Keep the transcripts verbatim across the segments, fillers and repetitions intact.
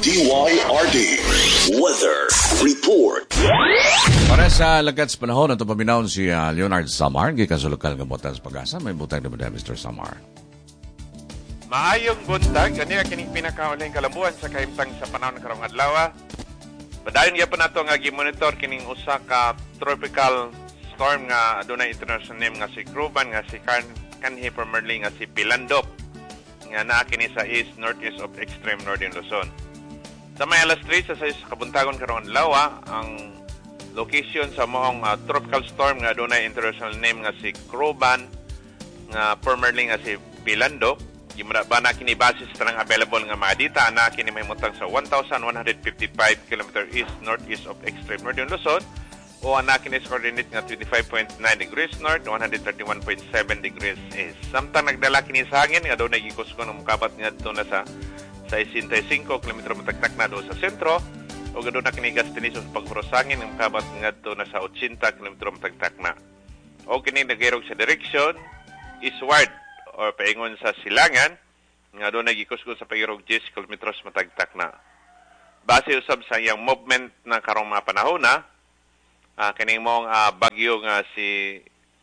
D Y R D Weather Report. Para sa lagad sa panahon, ito paminahon si uh, Leonard Samar, gikan sa lokal ng Butang sa Pag-asa. May butang naman na Mister Samar. Maayong buntag, ani kining pinakauling kalambuan sa kahimtang sa panahon karong adlaw. Padayon gyapon nato nga gi-monitor kining usa ka tropical storm nga adunay international name nga si Kruban, nga si kan kanhi primarily nga si Pilandok, nga naa kini sa east northeast of extreme northern Luzon. Sa may alas tres sa sais kabuntagon karong adlaw, ang location sa moong uh, tropical storm nga adunay international name nga si Kruban, nga primarily nga si Pilandok. Gimra ba na kini basis tanang available nga mga data na kini may mutang sa one thousand one hundred fifty-five kilometers east northeast of extreme northern Luzon, o ana kini sa coordinate nga twenty-five point nine degrees north, one hundred thirty-one point seven degrees east. Samtang nagdala kini sa hangin nga daw nagikuskon ang mukabat ngadto na sa sixty-five kilometers matagtak na do sa sentro, o gado na kini gastiniso sa paghuros hangin ang mukabat ngadto na sa eighty kilometers matagtak na. O kini nagirog sa direction eastward o paingon sa silangan, nga doon nagikuskos sa pagirog ten kilometers matagtak na. Base usab sa iyang movement na karong mga panahon na, uh, kining mong uh, bagyo nga si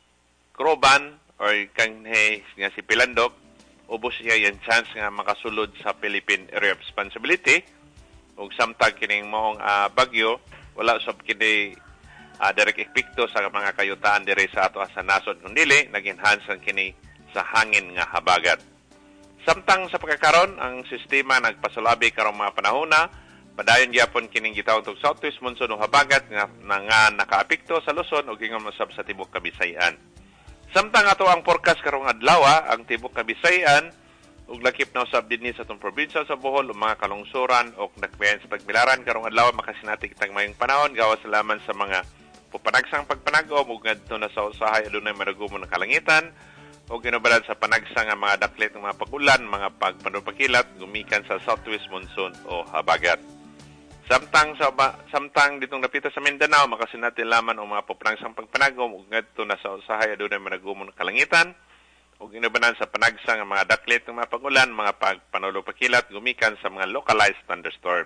Kruban or kanhe nga si Pilandok, ubos siya yung chance nga makasulod sa Philippine Area of Responsibility, ug samtang kining mong uh, bagyo, wala usab kini uh, direct epekto sa mga kayutaan dire sa ato sa nasod, kundi nag-enhance ang kini sa hangin nga habagat. Samtang sa pagkakaron, ang sistema nagpasulabi karong mga panahona, padayon gyapon kining gitawag og southwest monsoon o habagat nga, nga nakaapekto sa Luzon ug ingon masab sa tibuok Kabisayan. Samtang ato ang forecast karong adlaw, ang tibuok Kabisayan ug lakip na usab dinhi sa atong probinsya sa Bohol o mga kalungsuran o nagbayan sa Tagbilaran karong adlaw makasinati kitang mayong panahon gawas salaman sa mga pupanagsang pagpanagom ug ngadto na sa usahay adunay maragumon na kalangitan o ginubalan sa panagsang nga mga daklit ng mga pagulan, mga pagpanupakilat gumikan sa southwest monsoon o habagat. Samtang sa samtang ditong napita sa Mindanao makasinati laman o mga pupanagsang pagpanagom ug ngadto na sa usahay adunay maragumon na kalangitan o ginubalan sa panagsang nga mga daklit ng mga pagulan, mga pagpanupakilat gumikan sa mga localized thunderstorm.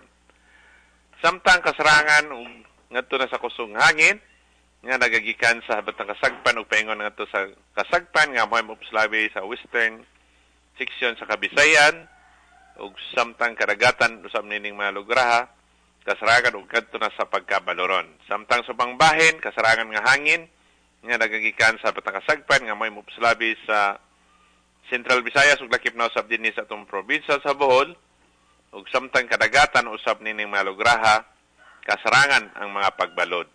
Samtang kasarangan ug ngadto na sa kusog hangin nga nagagikan sa habatang kasagpan ug paingon ngadto sa kasagpan nga mo'y mopslabi sa western section sa Kabisayan ug samtang kadagatan usab nining mga lugraha kasarangan ug kadto na sa pagkabaloron. Samtang sa pangbahin kasarangan nga hangin nga nagagikan sa habatang kasagpan nga mo'y mopslabi sa Central Visayas ug lakip na usab dinhi sa atong probinsya sa Bohol ug samtang kadagatan usab nining mga lugraha kasarangan ang mga pagbalod.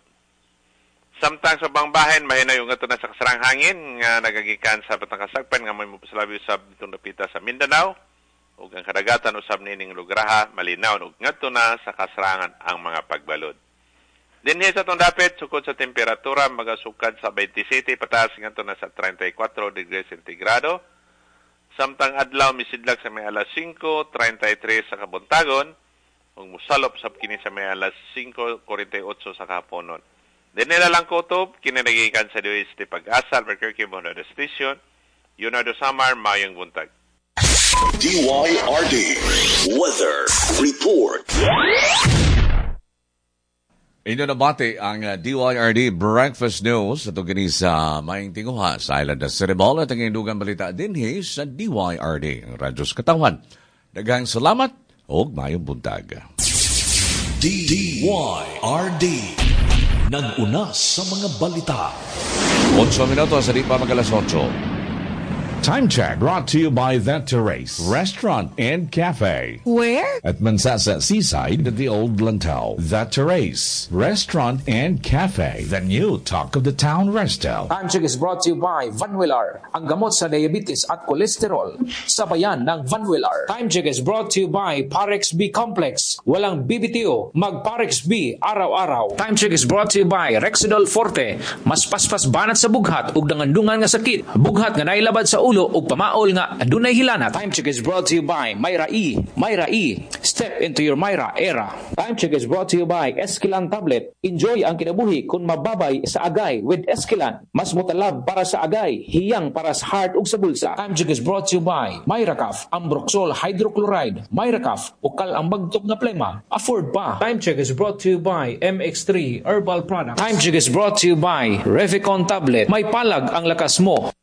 Samtang sa bangbahin, mahinay yung ito na sa kasarang hangin nga nagagikan sa batang kasagpan nga may mapasalabi usab ditong napita sa Mindanao ug ang kadagatan usab nining lugraha malinaw ug ngadto na sa kasarangan ang mga pagbalod. Dinhi sa atong dapit sukod sa temperatura magasukad sa twenty-seven pataas ngadto na sa thirty-four degrees centigrado. Samtang adlaw misidlag sa may alas five thirty-three sa kabuntagon ug musalop sab kini sa may alas five forty-eight sa kahaponon. Dinhi na lang kutob, kinanagikan sa D S T Pag-asa, Albuquerque, Monado Station, Leonardo Samar, Mayong Buntag. D Y R D Weather Report. Inyo nabati ang uh, D Y R D Breakfast News at gini sa Mayang Tinguha sa Island ng Cerebal at ang indugang balita dinhi sa D Y R D, ang Radyos Katawan. Daghang salamat o Mayong Buntag. D Y R D nag-una sa mga balita. eight minutos sa di pa mag-alas eight. Time check brought to you by The Terrace Restaurant and Cafe. Where? At Mansasa Seaside at the Old Lantau. The Terrace Restaurant and Cafe. The new talk of the town resto. Time check is brought to you by Vanwillar, ang gamot sa diabetes at kolesterol. Sabayan ng Vanwillar. Time check is brought to you by Parex B Complex. Walang B B T O, mag Parex B araw-araw. Time check is brought to you by Rexidol Forte. Mas paspas banat sa bughat ug nangandungan nga sakit. Bughat nga nailabad sa ulo ulo ug pamaol nga adunay hilana. Time check is brought to you by Myra E. Myra E. Step into your Myra era. Time check is brought to you by Esquilan Tablet. Enjoy ang kinabuhi kung mababay sa agay with Esquilan. Mas mutalab para sa agay, hiyang para sa heart ug sa bulsa. Time check is brought to you by Myracaf, Ambroxol Hydrochloride. Myracaf, ukal ang bagtok nga plema. Afford pa. Time check is brought to you by M X three Herbal Products. Time check is brought to you by Revicon Tablet. May palag ang lakas mo.